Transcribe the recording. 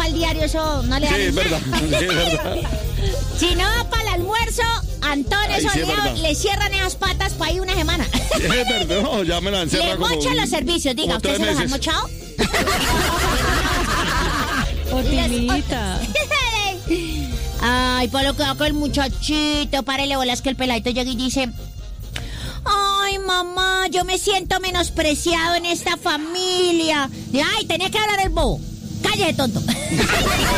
para el diario, eso no le da Sí, es verdad. Sí, es verdad. Si no va para el almuerzo, Antonio Ay, sí, es Soleado verdad. le cierran esas patas para ir una semana. Es verdad, no, ya me la han cerrado Le como mochan los servicios, diga, como ¿usted 3 se los han meses. mochado? Otimita. Ay, por lo que va con el muchachito, párele bolas que el peladito llega y dice: ay, mamá, yo me siento menospreciado en esta familia. Ay, tenía que hablar el bobo. Cállese, tonto.